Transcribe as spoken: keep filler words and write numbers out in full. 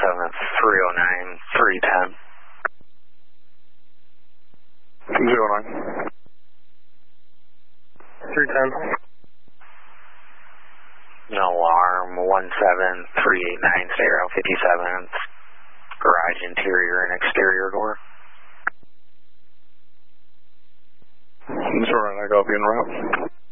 seventh, three oh nine, three ten. zero nine. three ten. No alarm, one seven, three eight nine, stay around fifty-seventh. Garage interior and exterior door. zero nine, I got you en route.